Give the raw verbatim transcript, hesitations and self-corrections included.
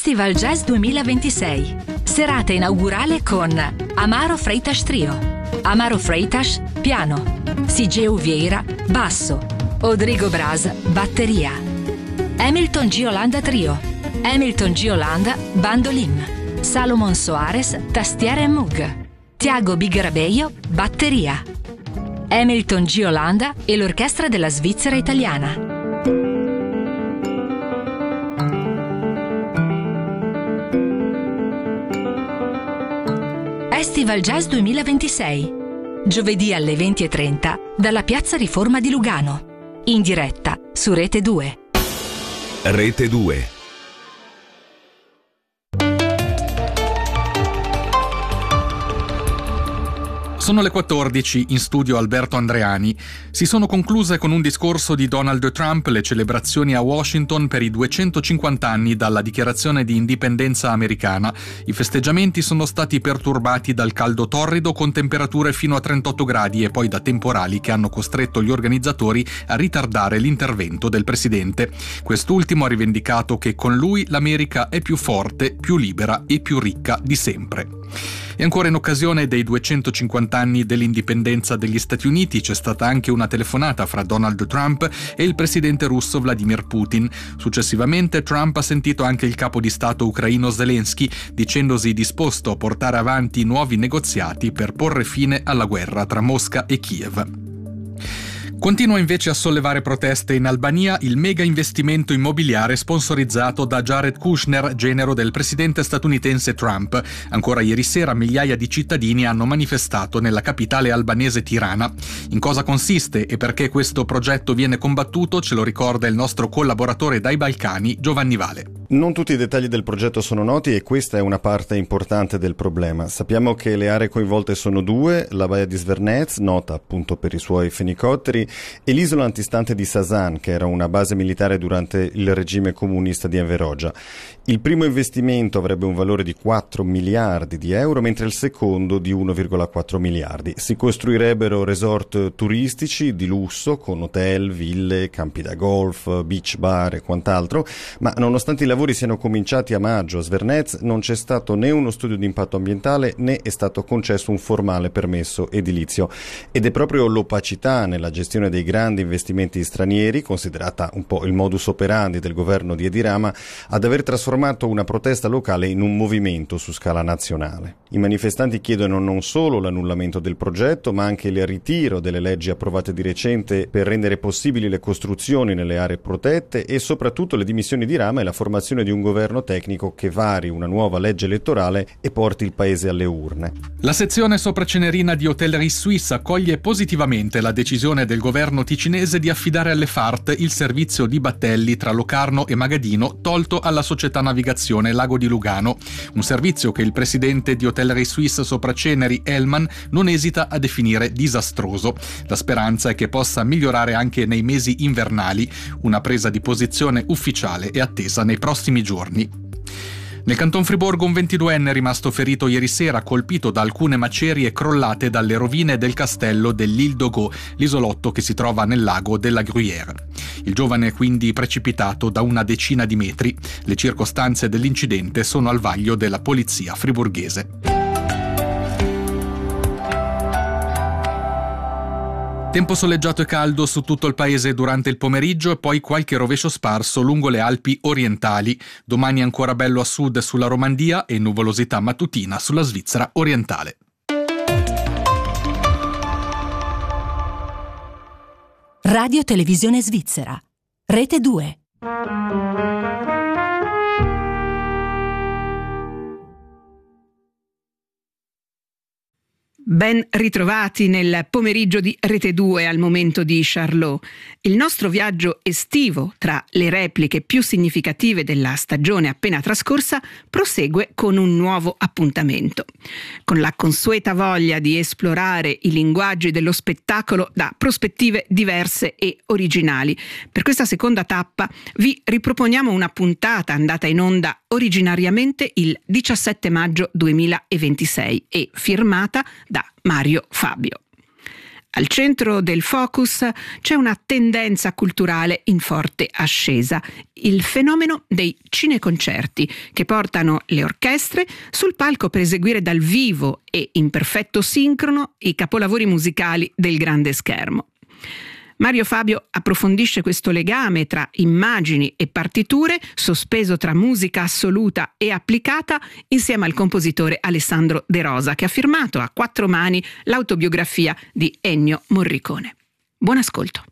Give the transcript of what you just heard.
Festival Jazz duemilaventisei. Serata inaugurale con Amaro Freitas Trio, Amaro Freitas piano, Sigeu Vieira basso, Rodrigo Braz batteria, Hamilton G. Olanda Trio, Hamilton G. Olanda bandolim, Salomon Soares tastiere e Moog, Tiago Bigarabeio batteria, Hamilton G. Olanda e l'Orchestra della Svizzera Italiana. Festival Jazz duemilaventisei. Giovedì alle venti e trenta dalla Piazza Riforma di Lugano. In diretta su Rete due. Rete due. Sono le quattordici, in studio Alberto Andreani. Si sono concluse con un discorso di Donald Trump le celebrazioni a Washington per i duecentocinquanta anni dalla dichiarazione di indipendenza americana. I festeggiamenti sono stati perturbati dal caldo torrido con temperature fino a trentotto gradi e poi da temporali che hanno costretto gli organizzatori a ritardare l'intervento del presidente. Quest'ultimo ha rivendicato che con lui l'America è più forte, più libera e più ricca di sempre. E ancora in occasione dei duecentocinquanta anni dell'indipendenza degli Stati Uniti c'è stata anche una telefonata fra Donald Trump e il presidente russo Vladimir Putin. Successivamente Trump ha sentito anche il capo di Stato ucraino Zelensky, dicendosi disposto a portare avanti nuovi negoziati per porre fine alla guerra tra Mosca e Kiev. Continua invece a sollevare proteste in Albania il mega investimento immobiliare sponsorizzato da Jared Kushner, genero del presidente statunitense Trump. Ancora ieri sera migliaia di cittadini hanno manifestato nella capitale albanese Tirana. In cosa consiste e perché questo progetto viene combattuto ce lo ricorda il nostro collaboratore dai Balcani, Giovanni Vale. Non tutti i dettagli del progetto sono noti e questa è una parte importante del problema. Sappiamo che le aree coinvolte sono due, la baia di Zvernez, nota appunto per i suoi fenicotteri, e l'isola antistante di Sazan, che era una base militare durante il regime comunista di Enver Hoxha. Il primo investimento avrebbe un valore di quattro miliardi di euro, mentre il secondo di uno virgola quattro miliardi. Si costruirebbero resort turistici di lusso con hotel, ville, campi da golf, beach bar e quant'altro, ma nonostante i lavori siano cominciati a maggio a Zvernez non c'è stato né uno studio di impatto ambientale né è stato concesso un formale permesso edilizio. Ed è proprio l'opacità nella gestione dei grandi investimenti stranieri, considerata un po' il modus operandi del governo di Edi Rama, ad aver trasformato una protesta locale in un movimento su scala nazionale. I manifestanti chiedono non solo l'annullamento del progetto, ma anche il ritiro delle leggi approvate di recente per rendere possibili le costruzioni nelle aree protette e soprattutto le dimissioni di Rama e la formazione di un governo tecnico che vari una nuova legge elettorale e porti il paese alle urne. La sezione sopra Cenerina di Hotellerie Suisse accoglie positivamente la decisione del governo ticinese di affidare alle F A R T il servizio di battelli tra Locarno e Magadino tolto alla società navigazione Lago di Lugano, un servizio che il presidente di Hotellerie Suisse sopra Ceneri, Hellman, non esita a definire disastroso. La speranza è che possa migliorare anche nei mesi invernali, una presa di posizione ufficiale è attesa nei prossimi giorni. Nel Canton Friburgo un ventiduenne è rimasto ferito ieri sera, colpito da alcune macerie crollate dalle rovine del castello dell'Île d'Ogo, l'isolotto che si trova nel lago della Gruyère. Il giovane è quindi precipitato da una decina di metri. Le circostanze dell'incidente sono al vaglio della polizia friburghese. Tempo soleggiato e caldo su tutto il paese durante il pomeriggio e poi qualche rovescio sparso lungo le Alpi orientali. Domani ancora bello a sud sulla Romandia e nuvolosità mattutina sulla Svizzera orientale. Radio Televisione Svizzera. Rete due. Ben ritrovati nel pomeriggio di Rete due al momento di Charlot. Il nostro viaggio estivo tra le repliche più significative della stagione appena trascorsa prosegue con un nuovo appuntamento. Con la consueta voglia di esplorare i linguaggi dello spettacolo da prospettive diverse e originali. Per questa seconda tappa vi riproponiamo una puntata andata in onda originariamente il diciassette maggio duemilaventisei e firmata da Mario Fabio. Al centro del focus c'è una tendenza culturale in forte ascesa, il fenomeno dei cineconcerti, che portano le orchestre sul palco per eseguire dal vivo e in perfetto sincrono i capolavori musicali del grande schermo. Mario Fabio approfondisce questo legame tra immagini e partiture, sospeso tra musica assoluta e applicata, insieme al compositore Alessandro De Rosa, che ha firmato a quattro mani l'autobiografia di Ennio Morricone. Buon ascolto.